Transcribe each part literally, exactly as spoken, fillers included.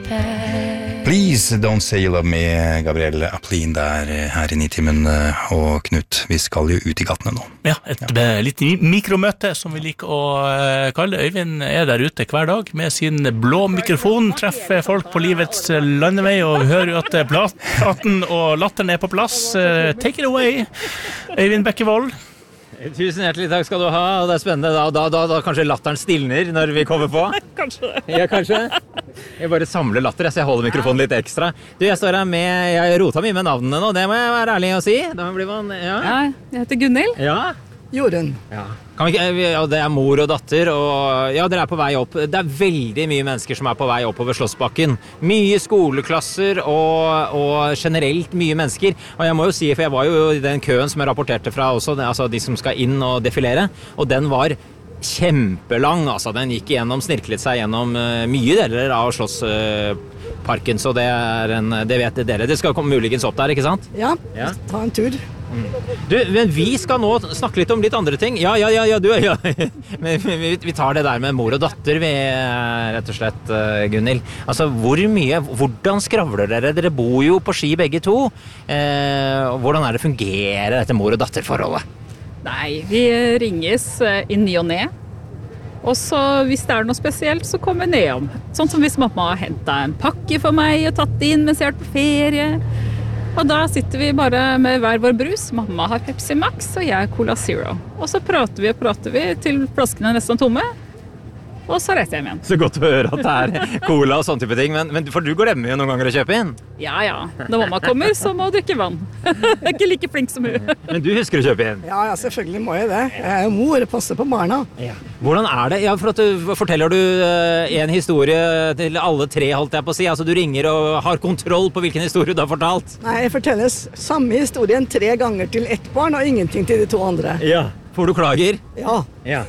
Please don't say you love me, Gabriel Aplin der her i Nitimen. Og Knut, vi skal jo ut i gatene nå. Ja, et ja. litt mikromøte som vi liker å kalle det. Øyvind er der ute hver dag med sin blå mikrofon, treffer folk på livets landevei og hører jo at platen og latteren er på plass. Take it away, Øyvind Bekkevold. Tusen hjertelig takk skal du ha, og det er spennende. Da, da, da, da kanskje latteren stilner når vi kommer på. Kanskje det. Ja, kanskje. Jeg bare samler latter, så jeg holder mikrofonen litt ekstra. Du, jeg står her med, jeg rota mye med navnene nå, det må jeg være ærlig å si. Da blir man, ja. Ja, jeg heter Gunnhild. Ja. Jorunn. Ja. Kan vi ikke, ja, det er mor og datter, og ja, dere er på vei opp. Det er veldig mye mennesker som er på vei oppover Slottsbakken. Mye skoleklasser og, og generelt mye mennesker. Og jeg må jo si, for jeg var jo i den køen som jeg rapporterte fra også, altså de som skal inn og defilere, og den var kjempelang, altså den gikk igjennom, snirklet seg gjennom uh, mye deler av Slottsparken, uh, så det er en, det vet dere. Det skal komme muligens opp der, ikke sant? Ja, ja. Ta en tur. Mm. Du, men vi skal nå snakke litt om litt andre ting. Ja, ja, ja, ja, du, ja. Men vi, vi tar det der med mor og datter, vi, rett og slett, uh, Gunnhild. Altså, hvor mye, hvordan skravler dere? Dere bor jo på Ski begge to. Uh, hvordan er det fungerer dette mor og datter-forholdet? Nei, vi ringes i ny og ne. Og så hvis det er noe spesielt, så kommer vi ned om. Sånn som hvis mamma har hentet en pakke for meg og tatt det inn mens jeg er på ferie. Og da sitter vi bare med hver vår brus. Mamma har Pepsi Max, og jeg Cola Zero. Og så prater vi og prater vi til flaskene er nesten tomme. Og så reiser jeg igjen. Så godt å høre at det er cola og sånne type ting. Men, men for du glemmer jo noen ganger å kjøpe inn. Ja, ja. Når mamma kommer, så må du drikke vann. Jeg er ikke like flink som hun. Men du husker å kjøpe inn? Ja, ja, selvfølgelig må jeg det. Jeg er jo mor, passer på barna. Ja. Hvordan er det? Ja, for at du, forteller du uh, en historie til alle tre, holdt jeg på å si? Altså du ringer og har kontroll på hvilken historie du har fortalt? Nei, jeg forteller samme historien tre ganger til ett barn og ingenting til de to andre. Ja. Får du klager? Ja. Ja.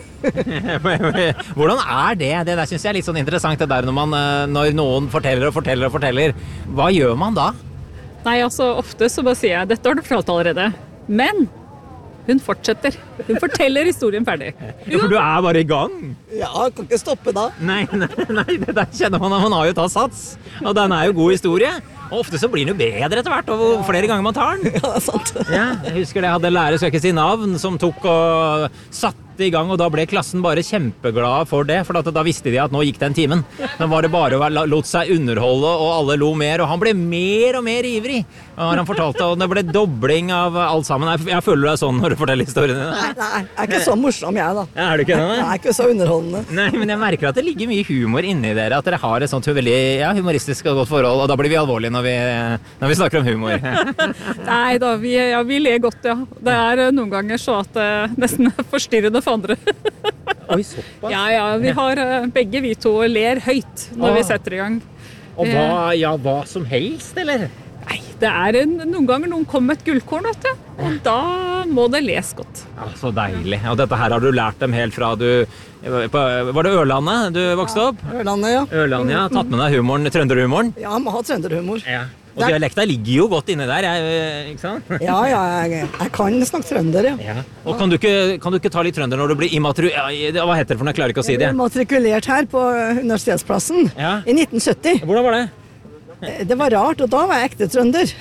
Hvordan er det? Det der synes jeg er litt sånn interessant, det der når, man, når noen forteller og forteller og forteller. Hva gjør man da? Nei, altså ofte så bare sier jeg, dette har du fortalt allerede. Men hun fortsetter. Hun forteller historien ferdig. Ja, for du er bare i gang? Ja, jeg kan ikke stoppe da. Nei, nei, nei, det der kjenner man, man har jo tatt sats. Og den er jo god historie. Og ofte så blir den jo bedre etter hvert, og flere ganger man tar den. Ja, det er sant. Ja, jeg husker det, jeg hadde lærer, skal jeg ikke si navn, som tok og satt i gang, og da ble klassen bare kjempeglad for det, for da visste de at nå gikk den timen. Nå var det bare å lot seg underholde, og alle lo mer, og han ble mer og mer ivrig. Og han fortalte, og det ble dobling av alt sammen. Jeg føler deg sånn når du forteller historiene. Nei, nei, jeg er ikke så morsom jeg da. Ja, er du ikke det? Jeg er ikke så underholdende. Nei, men jeg merker at det ligger mye humor inni dere, at dere har et sånt veldig ja, humoristisk og godt forhold, og da blir vi alvorlige når vi, når vi snakker om humor. Nei da, vi, ja, vi ler godt, ja. Det er noen ganger så at det nesten er forstyrrende for andre. Oi, såpass? Ja, ja, vi har begge vi to ler høyt når ah. vi setter i gang. Og hva, ja, hva som helst, eller? Nei, det er en, noen ganger noen kommer med et gullkorn, vet du. Og da må det les godt. Ja, så deilig. Og dette her har du lært dem helt fra du... På, var det Ørlandet du vokste opp? Ja, Ørlandet, ja. Ørlandet, ja. Tatt med deg humoren, trønderhumoren? Ja, man har trønderhumor. Ja. Og dialekta ligger jo godt inne der, jeg, ikke sant? Ja, ja, jeg, jeg kan snakke trønder, ja. Ja. Og kan du, ikke, kan du ikke ta litt trønder når du blir immatru... Ja, hva heter det for noe? Jeg klarer ikke å si det. Jeg ble matrikulert her på Universitetsplassen ja. i nitten sytti. Hvordan var det? Det var rart, og da var jeg ekte trønder.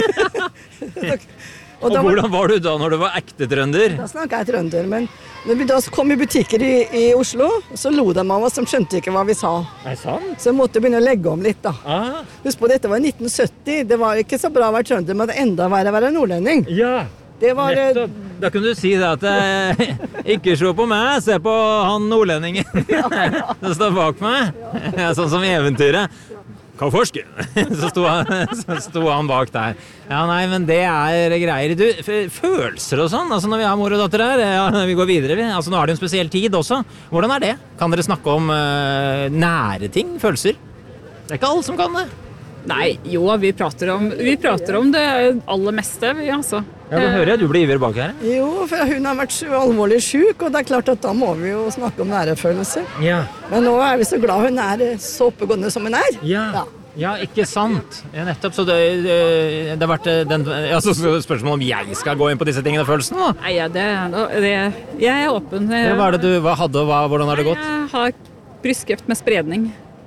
og, og hvordan var du da når du var ekte trønder? Da snakket jeg trønder, men når vi da kom i butikker i, i Oslo, så lo de av oss, som skjønte ikke hva vi sa. Er det sant? Så jeg måtte begynne å legge om litt da. Ah. Husk på, dette var i nitten sytti, det var ikke så bra å være trønder, men det var enda verre å være nordlending. Ja, det var, nettopp. Da kunne du si det at eh, ikke se på meg, se på han nordlendingen. Ja, ja. Den står bak meg, ja, sånn som i eventyret. Hva forsker? Så sto, han, så sto han bak der. Ja, nei, men det er greier. Du, følelser og sånn, altså når vi har mor og datter her, ja, vi går videre, vi. Altså nå er det en spesiell tid også. Hvordan er det? Kan dere snakke om uh, nære ting, følelser? Det er ikke alle som kan det. Nei, jo, vi prater om, vi prater om det aller meste, vi, altså. Ja, du hører jeg, du blir ivrig bak her. Jo, for hun har vært så alvorlig syk, og det er klart at da må vi jo snakke om nære følelser. Ja. Men nå er vi så glad hun er så oppegående som hun er. Ja. Ja. Ja, ikke sant. Ja, nettopp, så det, det, det har vært den, altså, spørsmål om jeg skal gå inn på disse tingene, følelsen da? Nei, ja, det, det, jeg er åpen. Jeg, ja, hva er det du hva hadde, og hva, hvordan har det gått? Jeg har brystkreft med spredning.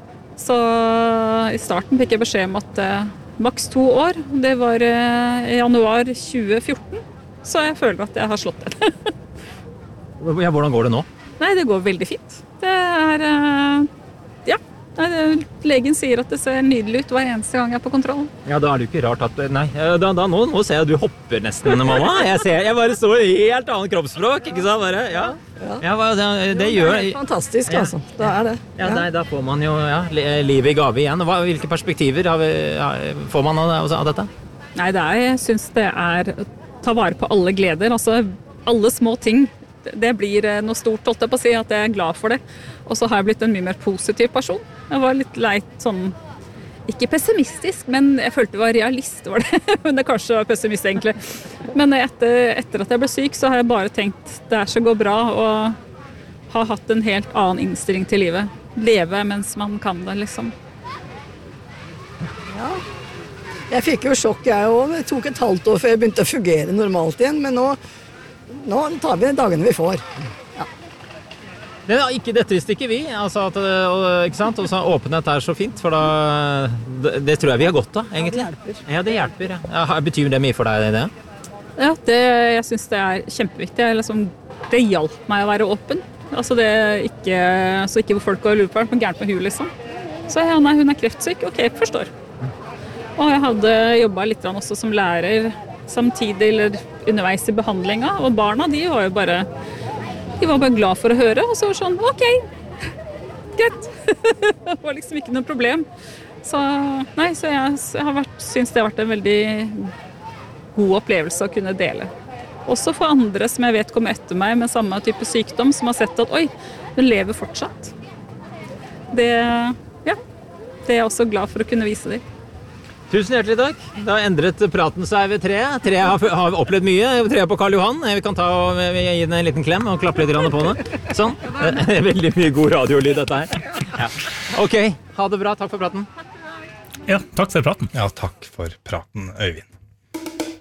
Så i starten fikk jeg beskjed om at eh, maks to år, det var eh, i januar tjue fjorten, så jeg føler at jeg har slått det. Ja, hvordan går det nå? Nei, det går veldig fint. Det er, eh, ja, nei, det, legen sier at det ser nydelig ut hver eneste gang jeg er på kontroll. Ja, da er det jo ikke rart at, nei, da, da, nå, nå ser jeg at du hopper nesten, mamma. Jeg ser, jeg bare så helt annet kroppsspråk, ikke sant? Bare, ja. Ja, hva- det, det Ja, gjør... det er helt fantastisk, Ja. altså. Det er det. Ja, nei, da får man jo ja, li- livet i gave igjen. Hva, hvilke perspektiver har vi, ja, får man av, av dette? Nei, det er, jeg synes det er å ta vare på alle gleder, altså alle små ting. Det blir eh, noe stort, holdt jeg på å si, at jeg er glad for det. Og så har jeg blitt en mye mer positiv person. Jeg var litt leit sånn, ikke pessimistisk, men jeg følte jeg var realist, var det. Men det kanskje var pessimist egentlig. Men etter, etter at jeg ble syk, så har jeg bare tenkt det er så går bra, og har hatt en helt annen innstilling til livet. Leve mens man kan det, liksom. Jeg fikk jo sjokk, jeg òg. Det tok et halvt år før jeg begynte å fungere normalt igjen. Men nå, nå tar vi de dagene vi får. Det, ikke, dette visste ikke vi, altså at, og, ikke sant? Og så åpenhet er så fint, for da, det, det tror jeg vi har godt av, egentlig. Ja, det hjelper. Ja, det hjelper. Ja. Betyr det mye for deg, det? Ja, det, jeg synes det er kjempeviktig. Jeg liksom, det hjalp meg å være åpen. Altså det ikke, så ikke folk går og lurer på hva som er gærent med hun, liksom. Så ja, nei, hun er kreftsyk. Ok, forstår. Og jeg hadde jobbet litt grann også som lærer samtidig eller underveis i behandlinga, og barna de var jo bare, de var bare glad for å høre, og så var det sånn, ok, greit. Det var liksom ikke noe problem. Så, nei, så jeg, jeg har vært, synes det har vært en veldig god opplevelse å kunne dele. Også for andre som jeg vet kommer etter meg med samme type sykdom, som har sett at, oi, den lever fortsatt. Det, ja, det er jeg også glad for å kunne vise dem. Tusen hjertelig takk. Da har endret praten seg ved treet. Treet har, har opplevd mye. Treet på Karl Johan. Vi kan ta og vi gi den en liten klem og klappe litt grann på den. Sånn. Det er veldig mye god radiolyd dette her. Ja. Ok, ha det bra. Takk for praten. Ja, takk for praten. Ja, takk for praten, Øyvind.